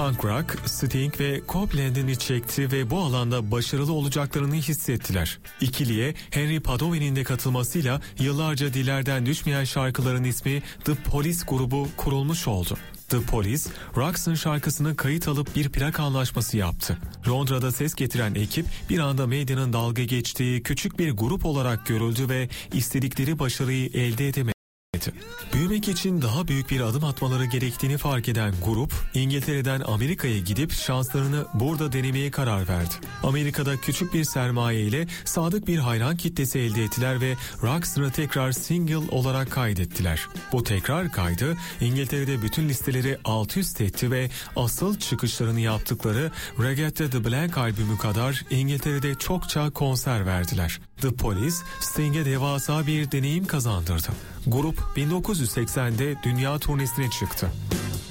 Punk rock, Sting ve Copeland'ini çekti ve bu alanda başarılı olacaklarını hissettiler. İkiliye Henry Padovin'in de katılmasıyla yıllarca dillerden düşmeyen şarkıların ismi The Police grubu kurulmuş oldu. The Police, Rox'ın şarkısını kayıt alıp bir plak anlaşması yaptı. Londra'da ses getiren ekip bir anda medyanın dalga geçtiği küçük bir grup olarak görüldü ve istedikleri başarıyı elde edemedi. Büyümek için daha büyük bir adım atmaları gerektiğini fark eden grup, İngiltere'den Amerika'ya gidip şanslarını burada denemeye karar verdi. Amerika'da küçük bir sermaye ile sadık bir hayran kitlesi elde ettiler ve Rox'ını tekrar single olarak kaydettiler. Bu tekrar kaydı İngiltere'de bütün listeleri alt üst etti ve asıl çıkışlarını yaptıkları Reggae the Blank albümü kadar İngiltere'de çokça konser verdiler. The Police, Sting'e devasa bir deneyim kazandırdı. Grup 1980'de dünya turnesine çıktı.